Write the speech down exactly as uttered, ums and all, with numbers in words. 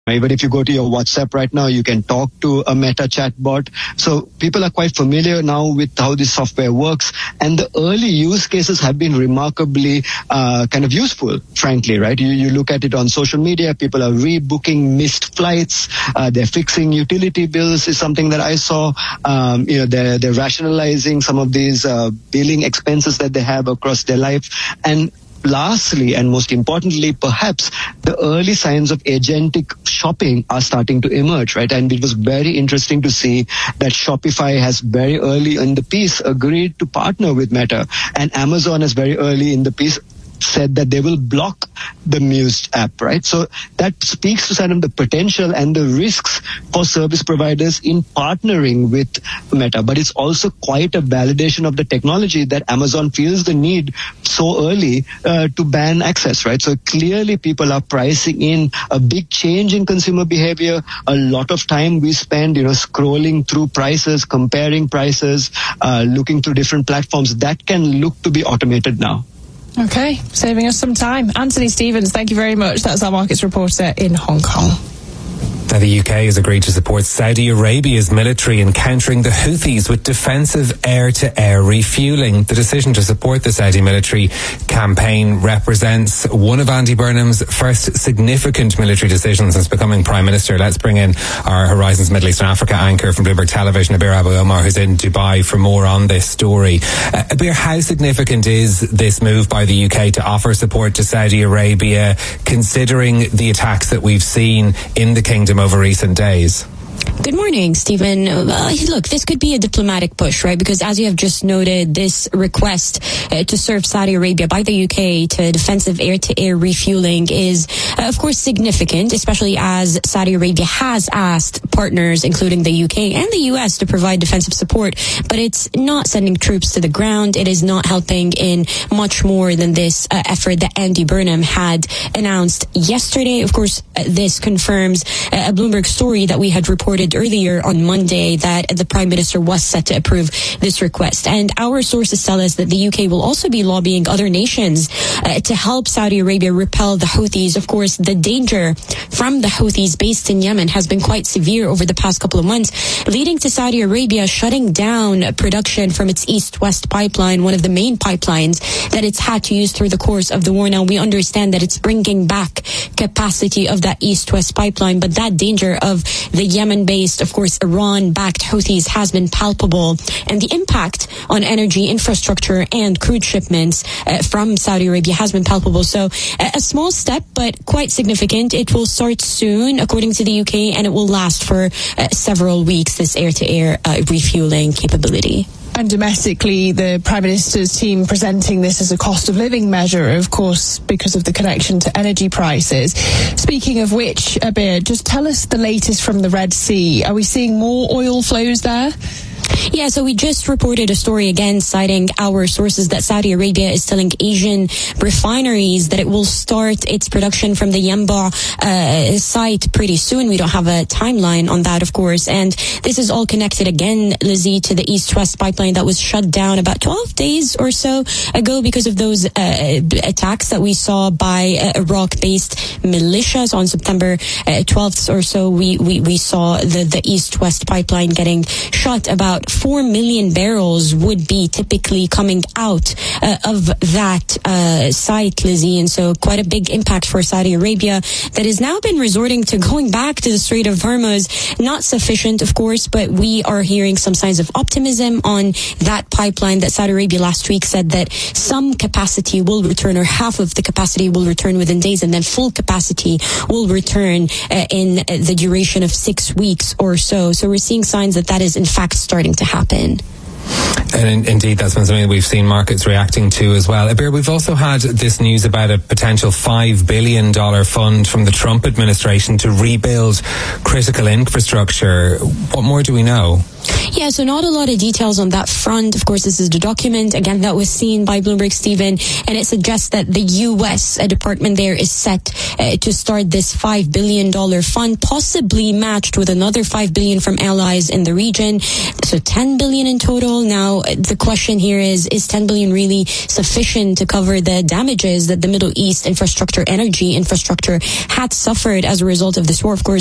Even if you go to your WhatsApp right now, you can talk to a Meta chatbot. So people are quite familiar now with how this software works. And the early use cases have been remarkably uh, kind of useful, frankly, right? You, you look at it on social media, people are rebooking missed flights. Uh, they're fixing utility bills is something that I saw. Um, you know, they're, they're rationalizing some of these uh, billing expenses that they have across their life. And lastly, and most importantly, perhaps the early signs of agentic shopping are starting to emerge, right? And it was very interesting to see that Shopify has very early in the piece agreed to partner with Meta, and Amazon has very early in the piece said that they will block the Muse app, right? So that speaks to kind of the potential and the risks for service providers in partnering with Meta. But it's also quite a validation of the technology that Amazon feels the need so early uh, to ban access, right? So clearly people are pricing in a big change in consumer behavior. A lot of time we spend, you know, scrolling through prices, comparing prices, uh, looking through different platforms. That can look to be automated now. Okay, saving us some time. Anthony Stevens, thank you very much. That's our markets reporter in Hong Kong. Now, the U K has agreed to support Saudi Arabia's military in countering the Houthis with defensive air-to-air refuelling. The decision to support the Saudi military campaign represents one of Andy Burnham's first significant military decisions since becoming Prime Minister. Let's bring in our Horizons Middle East and Africa anchor from Bloomberg Television, Abir Abu Omar, who's in Dubai for more on this story. Uh, Abir, how significant is this move by the U K to offer support to Saudi Arabia, considering the attacks that we've seen in the kingdom over recent days? Good morning, Stephen. Uh, look, this could be a diplomatic push, right? Because as you have just noted, this request uh, to serve Saudi Arabia by the U K to defensive air-to-air refueling is, uh, of course, significant, especially as Saudi Arabia has asked partners, including the U K and the U S, to provide defensive support. But it's not sending troops to the ground. It is not helping in much more than this uh, effort that Andy Burnham had announced yesterday. Of course, uh, this confirms uh, a Bloomberg story that we had reported earlier on Monday that the Prime Minister was set to approve this request. And our sources tell us that the U K will also be lobbying other nations uh, to help Saudi Arabia repel the Houthis. Of course, the danger from the Houthis based in Yemen has been quite severe over the past couple of months, leading to Saudi Arabia shutting down production from its East-West pipeline, one of the main pipelines that it's had to use through the course of the war. Now, we understand that it's bringing back capacity of that East-West pipeline, but that danger of the Yemen-based, of course, Iran-backed Houthis has been palpable, and the impact on energy infrastructure and crude shipments uh, from Saudi Arabia has been palpable. So uh, a small step, but quite significant. It will start soon, according to the U K, and it will last for uh, several weeks, this air-to-air uh, refueling capability. And domestically, the Prime Minister's team presenting this as a cost of living measure, of course, because of the connection to energy prices. Speaking of which, Abir, just tell us the latest from the Red Sea. Are we seeing more oil flows there? Yeah, so we just reported a story again citing our sources that Saudi Arabia is telling Asian refineries that it will start its production from the Yanbu uh, site pretty soon. We don't have a timeline on that, of course. And this is all connected again, Lizzie, to the East-West pipeline that was shut down about twelve days or so ago because of those uh, attacks that we saw by uh, Iraq-based militias on September uh, twelfth or so. We, we, we saw the, the East-West pipeline getting shut. About four million barrels would be typically coming out uh, of that uh, site, Lizzie. And so quite a big impact for Saudi Arabia that has now been resorting to going back to the Strait of Hormuz. Not sufficient, of course, but we are hearing some signs of optimism on that pipeline that Saudi Arabia last week said that some capacity will return, or half of the capacity will return within days, and then full capacity will return uh, in the duration of six weeks or so. So we're seeing signs that that is in fact starting to happen. And in, indeed, that's been something that we've seen markets reacting to as well. Abir, we've also had this news about a potential five billion dollars fund from the Trump administration to rebuild critical infrastructure. What more do we know? Yeah, so not a lot of details on that front. Of course, this is the document, again, that was seen by Bloomberg, Stephen, and it suggests that the U S a department there is set uh, to start this five billion dollars fund, possibly matched with another five billion dollars from allies in the region. So ten billion dollars in total. Now, the question here is, is ten billion dollars really sufficient to cover the damages that the Middle East infrastructure, energy infrastructure had suffered as a result of this war? Of course,